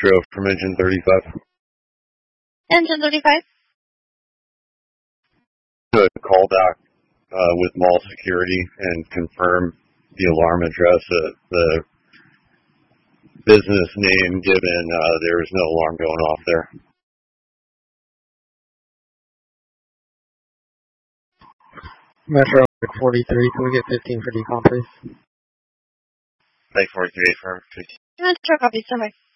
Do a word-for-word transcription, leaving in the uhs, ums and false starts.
Metro from Engine thirty-five. Engine thirty-five? To call back uh, with mall security and confirm the alarm address, uh, the business name given, uh, there is no alarm going off there. Metro forty-three, can we get fifteen for decom, please? Thanks, forty-three, firm. Metro copy, standby.